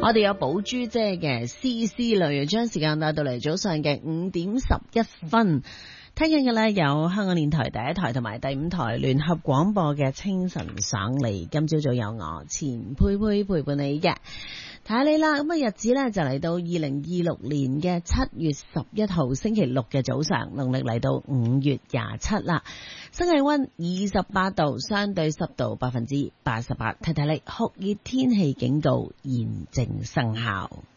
我哋有寶珠姐嘅絲絲淚，將時間帶到嚟早上嘅5:11。聽緊嘅呢有香港電台第一台同埋第5台聯合廣播嘅清晨省嚟，今朝早有我錢佩佩陪伴你嘅。睇下你啦，咁啊日子呢就嚟到2026年嘅7月11號星期六嘅早上，農曆嚟到5月27啦。新氣溫28度，相對濕度88%。睇睇你酷熱天氣警告現正生效。